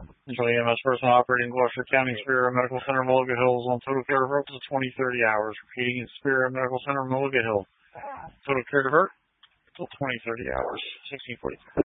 Enjoy EMS personnel operating in Gloucester County Superior Medical Center, Mulligan Hills on total care divert to 20-30 hours. Repeating in Superior Medical Center, Mulligan Hill. Total care divert till 20-30 hours. 16:43.